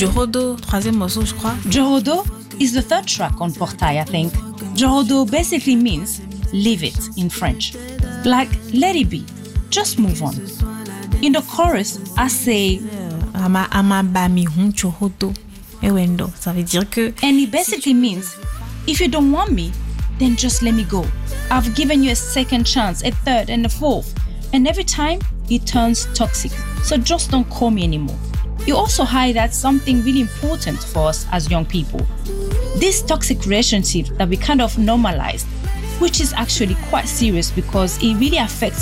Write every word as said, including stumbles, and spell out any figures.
Jorodo, troisième morceau, je crois. Jorodo is the third track on Portail, I think. Jorodo basically means leave it in French. Like, let it be. Just move on. In the chorus, I say... Ama ama ba mi hun Jorodo. Ewendo. Ça veut dire que... And it basically means, if you don't want me, then just let me go. I've given you a second chance, a third and a fourth. And every time, it turns toxic. So just don't call me anymore. You also highlight something really important for us as young people. This toxic relationship that we kind of normalized, which is actually quite serious because it really affects